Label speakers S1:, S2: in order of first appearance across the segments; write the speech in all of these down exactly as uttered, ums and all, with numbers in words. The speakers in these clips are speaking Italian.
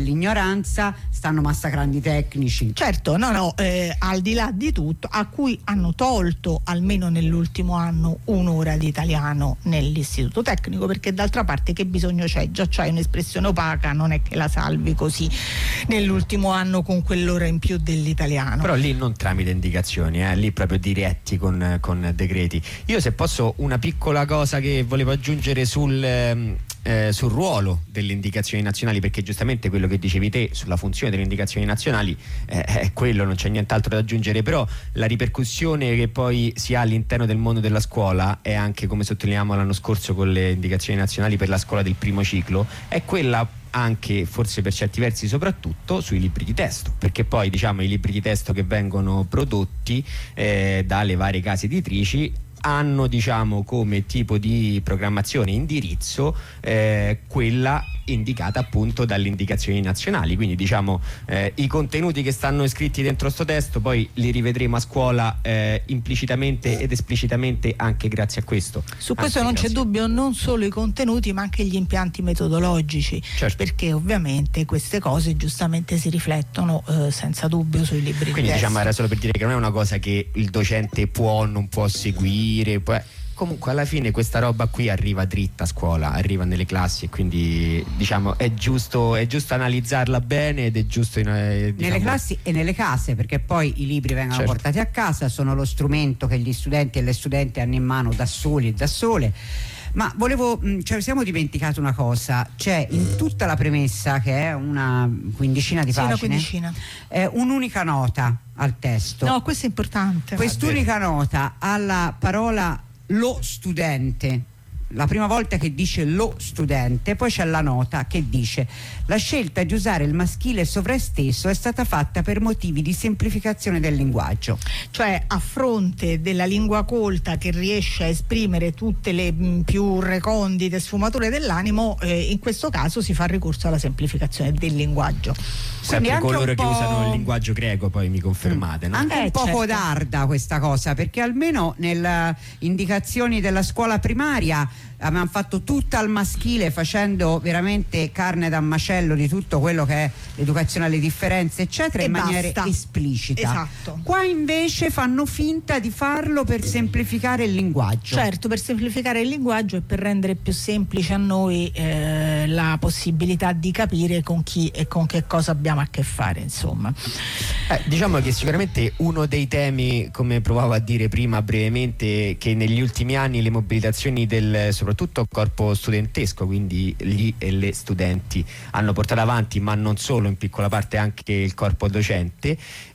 S1: l'ignoranza, stanno massacrando i tecnici.
S2: Certo, no, no, eh, al di là di tutto, a cui hanno tolto almeno nell'ultimo anno un'ora di italiano nell'istituto tecnico, perché d'altra parte che bisogno c'è? Già c'hai un'espressione opaca, non è che la salvi così nell'ultimo anno con quell'ora in più dell'italiano.
S3: Però lì non tramite indicazioni, eh, lì proprio diretti con, con decreti. Io, se posso, una piccola cosa che volevo aggiungere sul... Ehm, Eh, sul ruolo delle indicazioni nazionali, perché giustamente quello che dicevi te sulla funzione delle indicazioni nazionali eh, è quello, non c'è nient'altro da aggiungere, però la ripercussione che poi si ha all'interno del mondo della scuola è anche, come sottolineavamo l'anno scorso con le indicazioni nazionali per la scuola del primo ciclo, è quella anche, forse per certi versi soprattutto, sui libri di testo, perché poi diciamo i libri di testo che vengono prodotti eh, dalle varie case editrici hanno, diciamo, come tipo di programmazione, indirizzo, eh, quella indicata appunto dalle indicazioni nazionali. Quindi diciamo eh, i contenuti che stanno scritti dentro sto testo poi li rivedremo a scuola eh, implicitamente ed esplicitamente anche grazie a questo.
S2: Su questo
S3: anche
S2: non
S3: grazie.
S2: c'è dubbio, non solo i contenuti ma anche gli impianti metodologici,
S3: certo.
S2: Perché ovviamente queste cose giustamente si riflettono eh, senza dubbio sui libri di
S3: Quindi
S2: testo.
S3: diciamo era solo per dire che non è una cosa che il docente può o non può seguire, può... comunque alla fine questa roba qui arriva dritta a scuola, arriva nelle classi, e quindi diciamo è giusto, è giusto analizzarla bene ed è giusto eh, diciamo...
S1: nelle classi e nelle case, perché poi i libri vengono
S3: certo.
S1: portati a casa, sono lo strumento che gli studenti e le studenti hanno in mano da soli e da sole. Ma volevo, cioè, ci siamo dimenticati una cosa, c'è in tutta la premessa, che è una quindicina di
S2: sì,
S1: pagine,
S2: una quindicina.
S1: Eh, un'unica nota al testo.
S2: No, questo è importante.
S1: Quest'unica nota alla parola lo studente, la prima volta che dice lo studente, poi c'è la nota che dice: la scelta di usare il maschile sovraesteso è stata fatta per motivi di semplificazione del linguaggio.
S2: Cioè, a fronte della lingua colta che riesce a esprimere tutte le mh, più recondite sfumature dell'animo, eh, in questo caso si fa ricorso alla semplificazione del linguaggio.
S3: Sempre coloro che
S1: po'...
S3: usano il linguaggio greco, poi mi confermate, no?
S1: Anche
S2: Eh,
S1: un po'
S2: certo.
S1: codarda questa cosa, perché almeno nelle indicazioni della scuola primaria avevamo fatto tutta al maschile, facendo veramente carne da macello di tutto quello che è l'educazione alle differenze eccetera,
S2: E
S1: in
S2: basta.
S1: maniera esplicita.
S2: Esatto.
S1: Qua invece fanno finta di farlo per semplificare il linguaggio.
S2: Certo, per semplificare il linguaggio e per rendere più semplice a noi eh, la possibilità di capire con chi e con che cosa abbiamo a che fare, insomma.
S3: Eh, diciamo che sicuramente uno dei temi, come provavo a dire prima brevemente, che negli ultimi anni le mobilitazioni del soprattutto corpo studentesco, quindi gli e le studenti, hanno portato avanti, ma non solo, in piccola parte anche il corpo docente,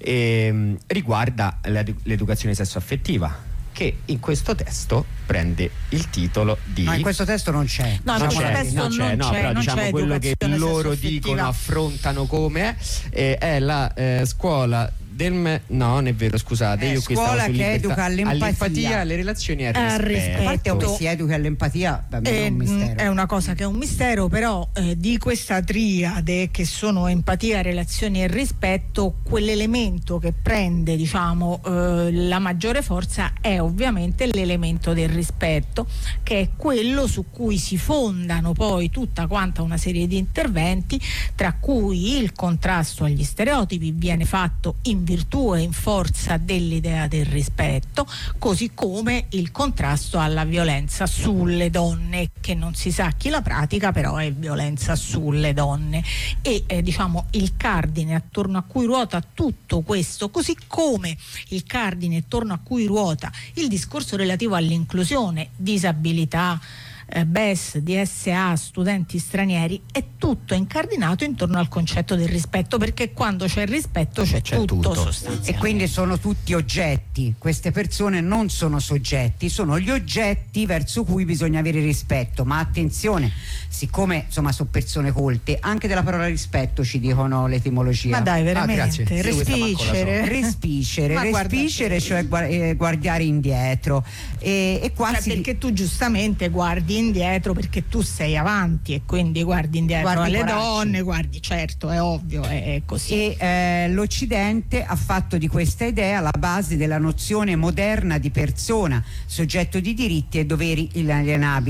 S3: ehm, riguarda l'edu- l'educazione sessuaffettiva, che in questo testo prende il titolo di...
S1: No, in questo testo non c'è.
S2: No, in
S3: non
S2: questo
S3: c'è,
S2: testo
S3: non c'è,
S2: non
S3: no,
S2: c'è,
S3: però
S2: non
S3: diciamo
S2: c'è
S3: quello che
S2: educazione
S3: loro
S2: sessuaffettiva.
S3: dicono, affrontano come eh, è la eh, scuola del me- no, non è vero, scusate,
S1: Eh,
S3: io qui stavo
S1: scuola
S3: su
S1: che
S3: libertà,
S1: educa all'empatia.
S3: all'empatia, alle relazioni e al
S2: Al
S3: rispetto.
S2: rispetto.
S1: A parte come si educa all'empatia, da me è
S2: Eh,
S1: un mistero.
S2: È una cosa che è un mistero, però eh, di questa triade che sono empatia, relazioni e rispetto, quell'elemento che prende, diciamo, eh, la maggiore forza è ovviamente l'elemento del rispetto, che è quello su cui si fondano poi tutta quanta una serie di interventi, tra cui il contrasto agli stereotipi viene fatto in virtù e in forza dell'idea del rispetto, così come il contrasto alla violenza sulle donne, che non si sa chi la pratica, però è violenza sulle donne, e eh, diciamo il cardine attorno a cui ruota tutto questo, così come il cardine attorno a cui ruota il discorso relativo all'inclusione, disabilità, eh, B E S, D S A, studenti stranieri, è tutto incardinato intorno al concetto del rispetto, perché quando c'è il rispetto c'è,
S3: C'è
S2: tutto,
S3: tutto.
S2: sostanzialmente.
S1: E quindi sono tutti oggetti, queste persone non sono soggetti, sono gli oggetti verso cui bisogna avere rispetto. Ma attenzione, siccome insomma sono persone colte, anche della parola rispetto ci dicono l'etimologia.
S2: Ma dai, veramente,
S3: grazie. Sì, questa manco la so.
S2: respicere,
S1: Respicere,
S2: Ma guarda,
S1: respicere, cioè gua- eh, guardare indietro. E, e qua
S2: cioè,
S1: si...
S2: perché tu giustamente guardi indietro perché tu sei avanti e quindi guardi indietro
S1: Guardi
S2: alle
S1: Coraci.
S2: donne, guardi, certo, è ovvio, è, è così.
S1: E eh, l'Occidente ha fatto di questa idea la base della nozione moderna di persona, soggetto di diritti e doveri inalienabili.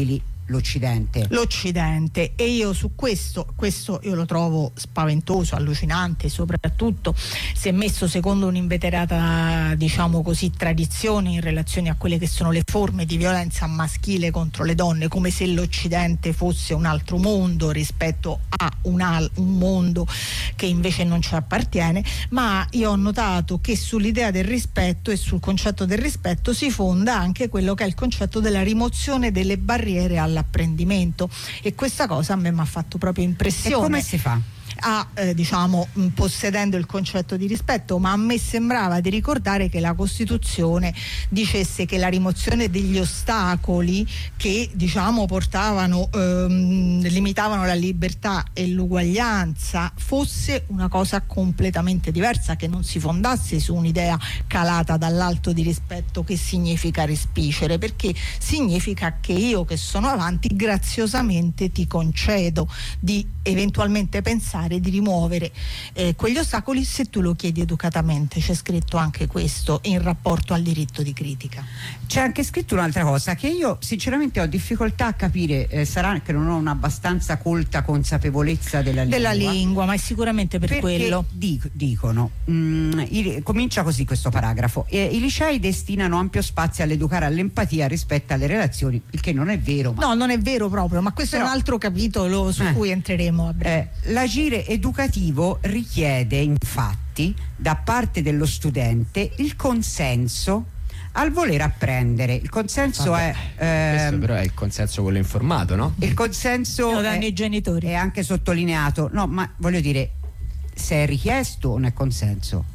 S1: l'Occidente.
S2: L'Occidente, e io su questo, questo io lo trovo spaventoso, allucinante, soprattutto se messo secondo un'inveterata, diciamo così, tradizione in relazione a quelle che sono le forme di violenza maschile contro le donne, come se l'Occidente fosse un altro mondo rispetto a un, al- un mondo che invece non ci appartiene. Ma io ho notato che sull'idea del rispetto e sul concetto del rispetto si fonda anche quello che è il concetto della rimozione delle barriere alla l'apprendimento, e questa cosa a me mi ha fatto proprio impressione.
S1: E come si fa?
S2: A, eh, diciamo mh, possedendo il concetto di rispetto, ma a me sembrava di ricordare che la Costituzione dicesse che la rimozione degli ostacoli che, diciamo, portavano ehm, limitavano la libertà e l'uguaglianza fosse una cosa completamente diversa, che non si fondasse su un'idea calata dall'alto di rispetto che significa rispicere, perché significa che io che sono avanti graziosamente ti concedo di eventualmente pensare di rimuovere eh, quegli ostacoli se tu lo chiedi educatamente. C'è scritto anche questo in rapporto al diritto di critica.
S1: C'è anche scritto un'altra cosa che io sinceramente ho difficoltà a capire, eh, sarà che non ho un'abbastanza colta consapevolezza della lingua,
S2: della lingua, ma è sicuramente per
S1: perché
S2: quello.
S1: dic- dicono mh, i, comincia così questo paragrafo: eh, i licei destinano ampio spazio all'educare all'empatia rispetto alle relazioni, il che non è vero, ma
S2: No, non è vero proprio, ma questo
S1: Però,
S2: è un altro capitolo su
S1: eh,
S2: cui entreremo a breve.
S1: Eh, l'agire educativo richiede infatti da parte dello studente il consenso al voler apprendere. Il consenso
S3: Vabbè,
S1: è
S3: questo
S1: ehm,
S3: però è il consenso quello informato, no?
S1: il consenso
S2: Lo danno
S1: è,
S2: i genitori.
S1: è anche sottolineato, no, ma voglio dire, se è richiesto non è consenso.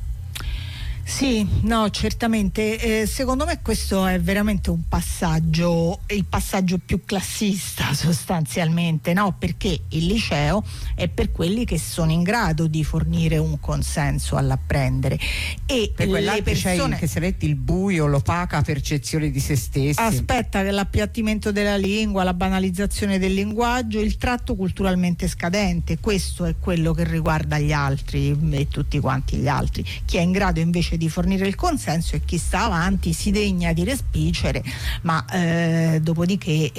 S2: Sì, no, certamente. Eh, secondo me questo è veramente un passaggio, il passaggio più classista sostanzialmente, no? Perché il liceo è per quelli che sono in grado di fornire un consenso all'apprendere, e
S1: Per
S2: le
S1: quell'altro c'è
S2: persone...
S1: il, che sarebbe il buio, l'opaca percezione di se stessi.
S2: Aspetta, che l'appiattimento della lingua, la banalizzazione del linguaggio, il tratto culturalmente scadente, questo è quello che riguarda gli altri e tutti quanti gli altri. Chi è in grado invece di fornire il consenso e chi sta avanti si degna di respicere, ma eh, dopodiché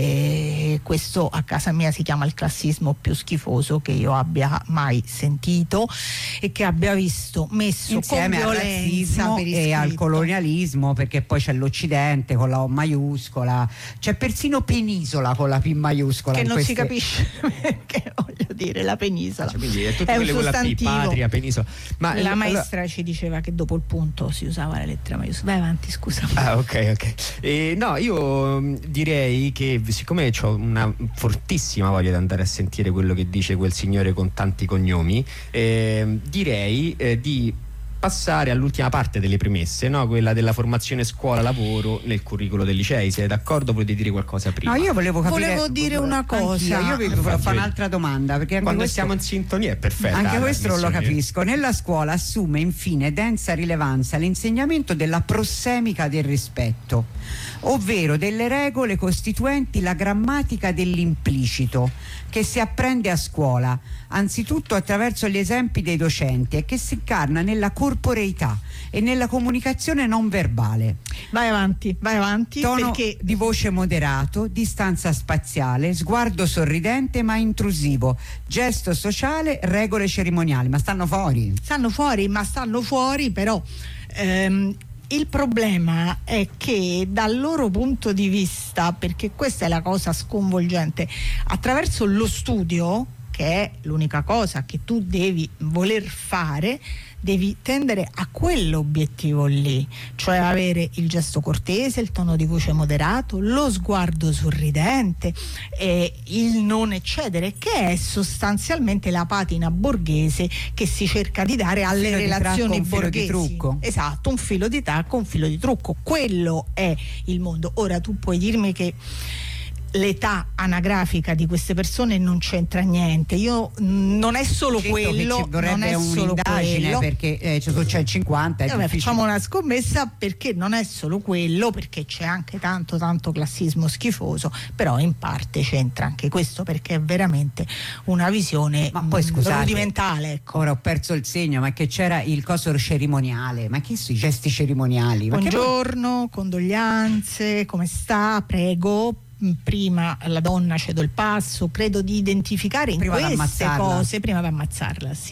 S2: eh, questo a casa mia si chiama il classismo più schifoso che io abbia mai sentito e che abbia visto messo
S1: Insieme
S2: con
S1: al
S2: violenza
S1: razzismo
S2: per
S1: e al
S2: iscritto.
S1: colonialismo, perché poi c'è l'Occidente con la O maiuscola, c'è persino penisola con la P maiuscola
S2: Che
S1: in
S2: non
S1: queste...
S2: si capisce perché, voglio dire, la penisola
S3: Cioè, quindi è tutto
S2: è un
S3: quello con la P,
S2: sostantivo.
S3: patria, penisola. Ma
S2: La
S3: allora-
S2: maestra ci diceva che dopo il punto si usava la lettera maiuscola. Vai avanti, scusa.
S3: Ah, ok, ok. Eh, no, io mh, direi che siccome ho una fortissima voglia di andare a sentire quello che dice quel signore con tanti cognomi, eh, direi eh, di passare all'ultima parte delle premesse, no? Quella della formazione scuola-lavoro nel curriculum dei licei. Siete d'accordo? Volete dire qualcosa prima?
S1: No, io volevo capire.
S2: Volevo dire una cosa.
S1: Anch'io, io vi volevo fare un'altra domanda, perché anche
S3: Quando
S1: questo,
S3: siamo in sintonia è perfetta.
S1: anche
S3: la
S1: questo non lo
S3: trasmissione.
S1: capisco. Nella scuola assume infine densa rilevanza l'insegnamento della prossemica del rispetto, ovvero delle regole costituenti la grammatica dell'implicito, che si apprende a scuola, anzitutto attraverso gli esempi dei docenti, e che si incarna nella corporeità e nella comunicazione non verbale.
S2: Vai avanti, vai avanti.
S1: Tono
S2: perché
S1: di voce moderato, distanza spaziale, sguardo sorridente ma intrusivo, gesto sociale, regole cerimoniali. Ma stanno fuori.
S2: stanno fuori, ma stanno fuori però. Ehm, il problema è che dal loro punto di vista, perché questa è la cosa sconvolgente, attraverso lo studio, che è l'unica cosa che tu devi voler fare, devi tendere a quell'obiettivo lì, cioè avere il gesto cortese, il tono di voce moderato, lo sguardo sorridente, e il non eccedere, che è sostanzialmente la patina borghese che si cerca di dare alle
S1: filo di
S2: relazioni
S1: tracco, un filo di
S2: borghesi.
S1: trucco.
S2: Esatto, un filo di tacco, un filo di trucco, quello è il mondo. Ora tu puoi dirmi che l'età anagrafica di queste persone non c'entra niente. Io mh, non è solo
S1: Certo
S2: quello,
S1: che ci
S2: non
S1: vorrebbe
S2: è solo
S1: un'indagine,
S2: quello.
S1: perché eh, c'è c'è il cinquanta, è
S2: Eh, vabbè,
S1: difficile.
S2: facciamo una scommessa, perché non è solo quello, perché c'è anche tanto tanto classismo schifoso, però in parte c'entra anche questo, perché è veramente una visione
S1: Ma poi
S2: mh,
S1: scusate,
S2: rudimentale, ecco.
S1: Ora ho perso il segno, ma che c'era il coso cerimoniale, ma che sono i gesti cerimoniali? Ma che-
S2: Buongiorno, condoglianze, come sta? Prego. prima la donna cedo il passo, credo di identificare in
S1: prima
S2: queste
S1: d'ammazzarla.
S2: cose prima di ammazzarla, sì.